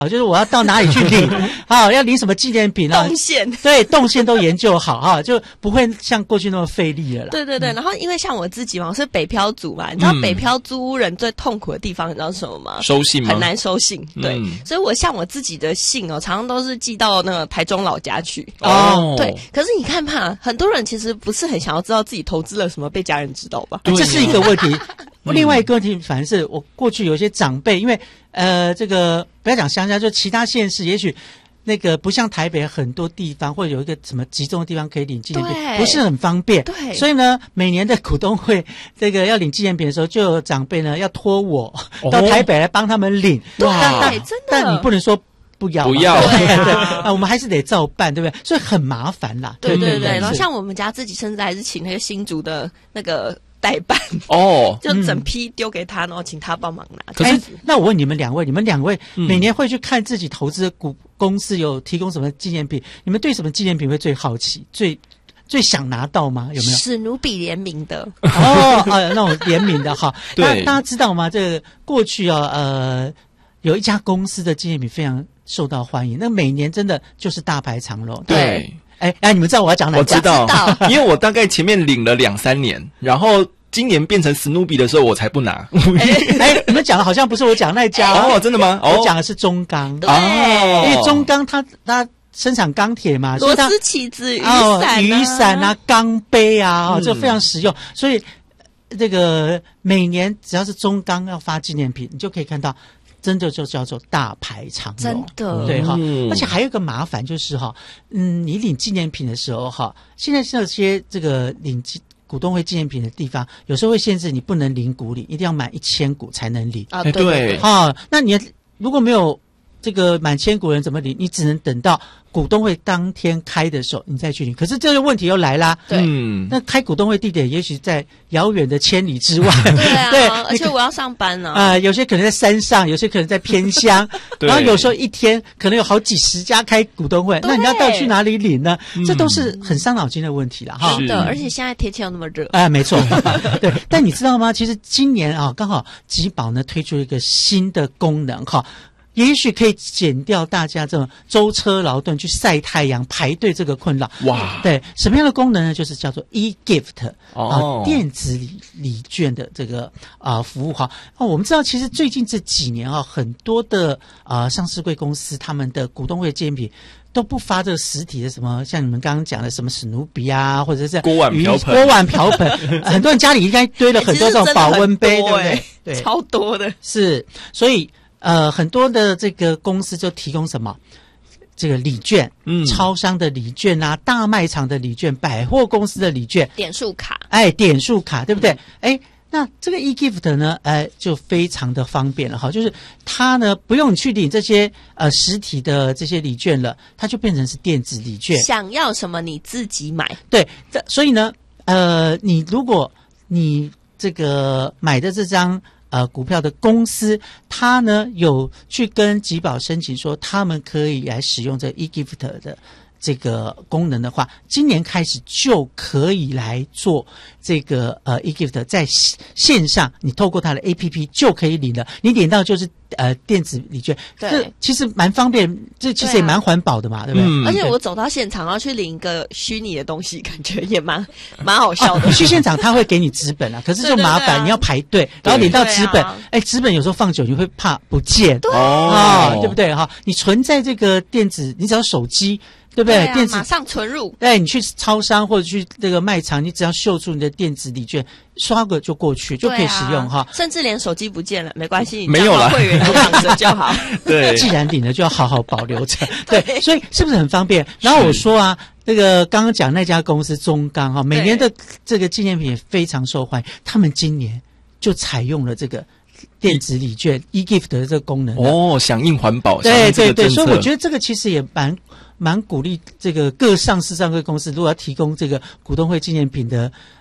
就是我要到哪里去领要领什么纪念品动线， 对，动线都研究好就不会像过去那么费力了啦。 对对对，然后因为像我自己嘛，我是北漂族嘛，你知道北漂租屋人最痛苦的地方你知道是什么吗？ 收信吗？ 很难收信，对，所以我像我自己的信常常都是寄到那个台中老家去。对，可是你看嘛，很多人其实不是很想要知道自己投资了什么被家人知道吧？ 这是一个问题。另外一个问题反而是我过去有些长辈，因为这个不要讲乡下，就其他县市，也许那个不像台北很多地方或者有一个什么集中的地方可以领纪念品，不是很方便。 对， 所以呢，每年的股东会这个要领纪念品的时候，就有长辈呢要托我到台北来帮他们领。 对，真的。 但你不能说不要，对我们还是得照办，对不对？所以很麻烦啦。 对对对，然后像我们家自己甚至还是请那个新竹的那个代办就整批丢给他，然后请他帮忙拿。 可是那我问你们两位每年会去看自己投资的公司有提供什么纪念品？你们对什么纪念品会最好奇、最想拿到吗？有没有？ 史努比联名的那种联名的哈。 对， 大家知道吗？这个过去有一家公司的纪念品非常受到欢迎，那每年真的就是大排长龙。 对。 你们知道我要讲哪家？ 我知道，因为我大概前面领了2-3年，然后今年变成史努比的时候，我才不拿。 你们讲的好像不是我讲那家真的吗？ 我讲的是中钢。因为中钢它生产钢铁嘛， 螺丝起子、雨伞钢杯这非常实用，所以这个每年只要是中钢要发纪念品，你就可以看到。真的就叫做大排长龙， 真的对而且还有一个麻烦就是你领纪念品的时候现在这些这个领股东会纪念品的地方，有时候会限制你不能领股领，一定要满1000股才能领对那你如果没有这个满1000股人怎么领？你只能等到股东会当天开的时候你再去领。可是这个问题又来啦， 对， 那开股东会地点也许在遥远的千里之外， 对而且我要上班有些可能在山上，有些可能在偏乡然后有时候一天可能有好几十家开股东会，那你要到去哪里领呢？这都是很伤脑筋的问题啦真的，而且现在天气又那么热没错对，但你知道吗？其实今年刚好集保呢推出一个新的功能也许可以减掉大家这种舟车劳顿去晒太阳排队这个困扰。 哇， 对，什么样的功能呢？就是叫做 e-gift 电子礼券的这个服务我们知道其实最近这几年很多的上市柜公司他们的股东会纪念品都不发这个实体的什么，像你们刚刚讲的什么史努比或者是锅碗瓢盆很多人家里应该堆了很多这种保温杯，对不对？ 对，超多的。 是，所以很多的这个公司就提供什么这个礼券，超商的礼券大卖场的礼券，百货公司的礼券， 点数卡， 点数卡，对不对？那这个 e-gift 呢，就非常的方便了就是它呢不用你去领这些实体的这些礼券了，它就变成是电子礼券， 想要什么你自己买。 对，所以呢，如果你这个买的这张股票的公司，他呢有去跟集保申请说，他们可以来使用这 e-gift 的这个功能的话，今年开始就可以来做这个e-gift， 在线上你透过它的 APP 就可以领了，你领到就是电子礼券，这其实蛮方便，这其实也蛮环保的嘛，对不对？ 而且我走到现场然后去领一个虚拟的东西，感觉也蛮好笑的。 去现场他会给你纸本可是就麻烦，你要排队，然后领到纸本，纸本有时候放久你会怕不见，对不对你存在这个电子，你只要手机。对不对？电子马上存入。 你去超商或者去这个卖场，你只要秀出你的电子礼券，刷个就过去，就可以使用甚至连手机不见了没关系， 没有了， 会员就放着就好。 对，既然领了就要好好保留着。对，所以是不是很方便？然后我说这个刚刚讲那家公司中钢每年的这个纪念品也非常受欢迎，他们今年就采用了这个电子礼券 e-gift 的这个功能响应环保， 对，所以我觉得这个其实也蛮鼓励这个各上市上柜公司，如果要提供这个股东会纪念品的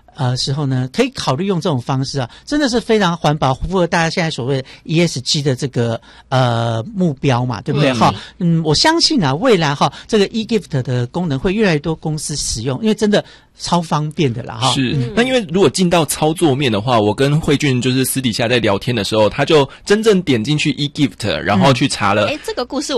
时候呢，可以考虑用这种方式啊，真的是非常环保，符合大家现在所谓的 ESG 的这个目标嘛，对不对？哈，我相信啊，未来哈这个 eGift 的功能会越来越多公司使用，因为真的超方便的啦哈。 是，那因为如果进到操作面的话，我跟慧俊就是私底下在聊天的时候，他就真正点进去 eGift，然后去查了。 这个故事